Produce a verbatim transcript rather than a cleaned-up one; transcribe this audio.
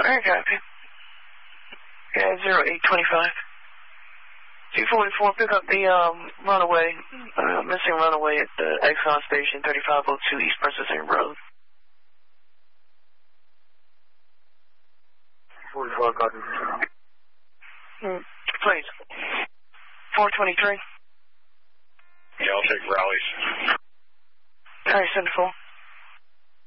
Alright, copy. Yeah, zero eight twenty-five. two forty-four, pick up the um, runaway, uh, missing runaway at the Exxon station, thirty-five oh two East Processing Road. forty-four, copy. Hmm. Please. four twenty-three. Yeah, I'll take rallies. Alright, send it full.